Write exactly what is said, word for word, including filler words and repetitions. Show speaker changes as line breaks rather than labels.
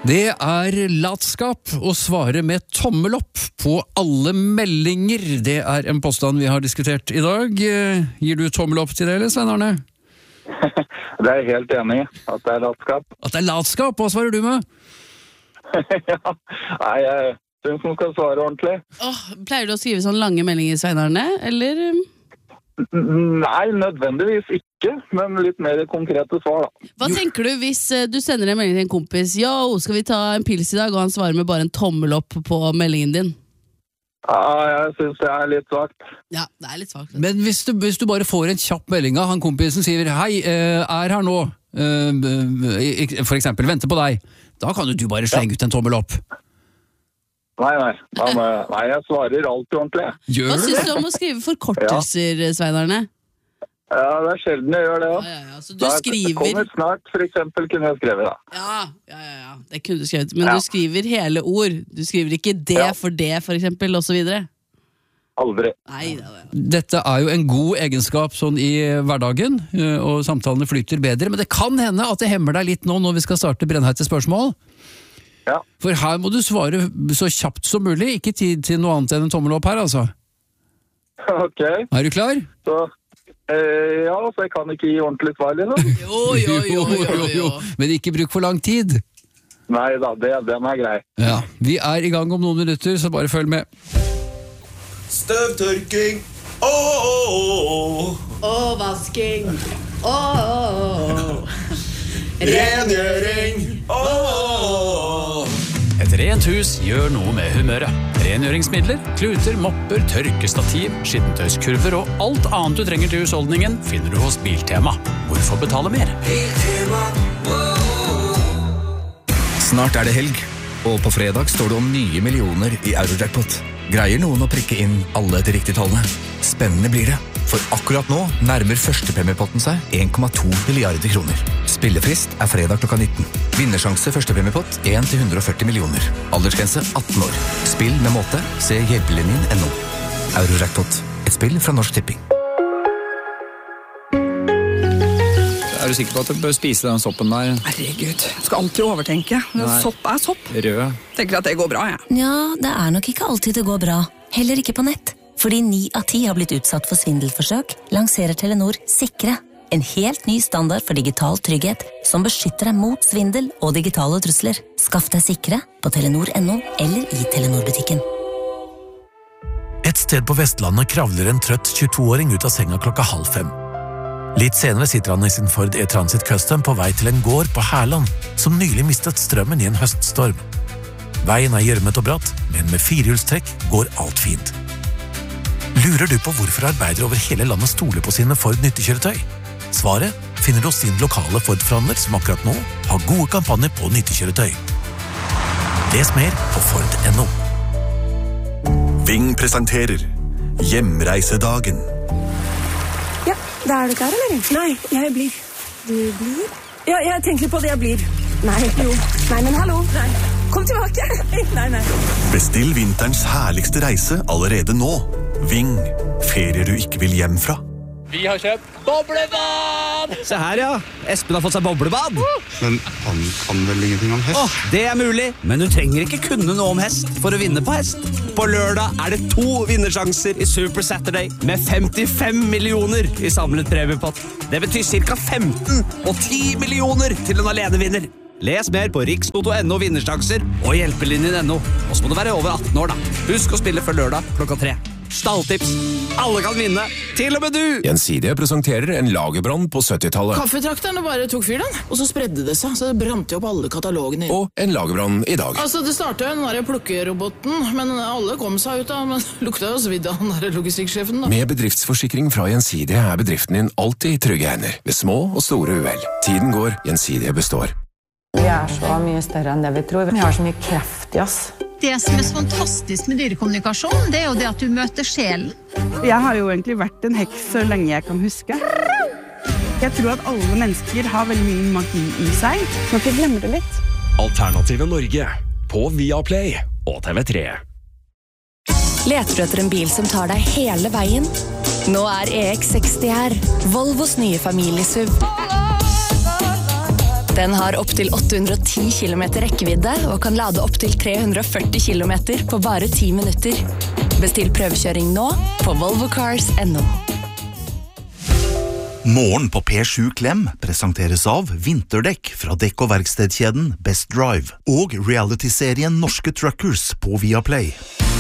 Det er latskap å svare med tommel opp på alle meldinger. Det er en påstand vi har diskutert i dag. Gir du tommel opp til det, eller Svein Arne?
Det er jeg helt enig i, at det er latskap.
At det er latskap? Hva svarer du med?
Ja, nei, jeg synes man skal svare ordentlig.
Åh, pleier du å skrive sånn lange meldinger, Svein Arne, eller?
Nei, nødvendigvis ikke, men litt mer konkrete svar da.
Hva tenker du hvis du sender en melding til en kompis? Jo, skal vi ta en pils i dag? Og han svarer med bare en tommel opp på meldingen din.
Ja, jeg synes det er litt svagt.
Ja, det er litt svagt.
Men hvis du, hvis du bare får en kjapp melding av han kompisen sier hei, er her nå, for eksempel, venter på deg, da kan du bare slenge ut en tommel opp.
Nei, nei, nei, nei, jeg svarer alltid ordentlig.
Gjør
Hva
du
synes
det?
du om å skrive forkortelser, ja. Svein Arne?
Ja, det er sjelden jeg gjør det.
Ja, ja, ja. Så du
det
skriver...
kommer snart, for eksempel, kunne jeg skrevet da.
Ja, ja, ja, ja. Det kunne du skrevet. Men
ja.
du skriver hele ord. Du skriver ikke det ja. for det, for eksempel, og så videre.
Aldri.
Nei, det er det.
Dette er jo en god egenskap sånn i hverdagen, og samtalene flyter bedre, men det kan hende at det hemmer deg litt nå når vi skal starte brennheite spørsmål.
Ja.
For her må du svare så kjapt som mulig, ikke tid til noe annet enn en tommel opp her, altså.
Ok.
Er du klar?
Så, eh, ja, så jeg kan ikke gi ordentlig svar, liksom.
Jo, jo, jo, jo, jo.
Men ikke bruk for lang tid.
Nei da, det, den er grei.
Ja, vi er i gang om noen minutter, så bare følg med.
Støvtørking. Åh, åh, åh.
Og vasking. Åh.
Rengjøring. Åh.
Et rent hus gjør noe med humøret. Rengjøringsmidler, kluter, mopper, tørkestativ, skittentøyskurver og alt annet du trenger til husholdningen finner du hos Biltema. Hvorfor betale mer?
Biltema.
Snart er det helg, og på fredag står det om nye millioner i Eurojackpot. Greier noen å prikke inn alle de riktige tallene? Spennende blir det. For akkurat nå nærmer første premiepotten seg en komma to milliarder kroner. Spillefrist er fredag klokka nitten. Vinnersjanse første premiepott en til hundre og førti millioner. Aldersgrense atten år. Spill med måte. Se hjelpelinjen punktum no. Eurojackpot. Et spill fra Norsk Tipping.
Er du sikker på at du bør spise den soppen der?
Herregud, jeg skal alltid overtenke. Sopp er sopp.
Rød.
Tenker at det går bra, jeg.
Ja, det er nok ikke alltid det går bra. Heller ikke på nett. Fordi ni av ti har blitt utsatt for svindelforsøk, lanserer Telenor Sikre. En helt ny standard for digital trygghet, som beskytter deg mot svindel og digitale trusler. Skaff deg Sikre på telenor punktum no eller i Telenor-butikken.
Et sted på Vestlandet kravler en trøtt tjueto-åring ut av senga klokka halv fem. Litt senere sitter han i sin Ford E-Transit Custom på vei til en gård på Herland, som nylig mistet strømmen i en høststorm. Veien er gjørmet og bratt, men med firehjulstrekk går alt fint. Lurer du på hvorfor arbeidere over hele landet stoler på sine Ford nyttekjøretøy? Svaret finner du hos din lokale Ford-forhandler som akkurat nå har gode kampanjer på nyttekjøretøy. Les mer på Ford punktum no.
Ving presenterer Hjemreisedagen.
Ja, da er du klar, eller? Nei, jeg blir. Du blir? Ja, jeg tenker på det jeg blir. Nei, jo. Nei, men hallo. Nei. Kom tilbake. Nei, nei.
Bestill vinterens herligste reise allerede nå. Ving, ferier du ikke vil hjem fra.
Vi har kjøpt boblebad!
Se her, ja. Espen har fått seg boblebad.
Men han kan vel ingenting om hest?
Åh, det er mulig, men du trenger ikke kunne noe om hest for å vinne på hest. På lørdag er det to vinnersjanser i Super Saturday med femtifem millioner i samlet premiepott. Det betyr cirka femten og ti millioner til en alenevinner. Les mer på riksloto punktum no vinnersjanser og hjelpelinjen punktum no. Og så må du være over atten år da. Husk å spille før lørdag klokka tre. Stalltips. Alle kan vinne, til og med du!
Gjensidige presenterer en lagerbrann på syttitallet.
Kaffetrakterne bare tok fyr den, og så spredde det seg, så det brant jo opp alle katalogene.
Og en lagerbrann i dag.
Altså, det startet jo den der plukkeroboten, men alle kom seg ut av, men lukta jo svidd av den der logistikksjefen da.
Med bedriftsforsikring fra Gjensidige er bedriften din alltid i trygge hender, ved små og store uhell. Tiden går, Gjensidige består.
Vi er så mye større enn det vi tror. Vi har så mye kreft i oss.
Det som er så fantastisk med dyrekommunikasjon, det er jo det at du møter sjelen.
Jeg har jo egentlig vært en heks så lenge jeg kan huske. Jeg tror at alle mennesker har veldig mye magi i seg. Så ikke glemmer det litt.
Alternative Norge på Viaplay og T V tre.
Leter du etter en bil som tar deg hele veien? Nå er E X seksti her, Volvos nye familiesuv. Den har opp til åtte hundre og ti kilometer rekkevidde og kan lade opp til tre hundre og førti kilometer på bare ti minutter. Bestill prøvekjøring nå på volvo cars punktum no.
Morgen på P sju Klem presenteres av vinterdekk fra dekk- og verkstedkjeden Best Drive og reality-serien Norske Truckers på Viaplay.